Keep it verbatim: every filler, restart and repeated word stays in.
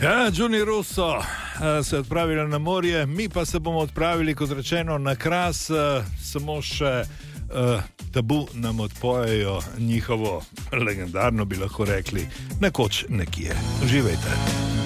Ja, Giuni Russo uh, se je odpravila na morje, mi pa se bomo odpravili, kot rečeno, na Kras, uh, samo še uh, Tabu nam odpojejo njihovo legendarno, bi lahko rekli, nekoč nekje. Uživajte.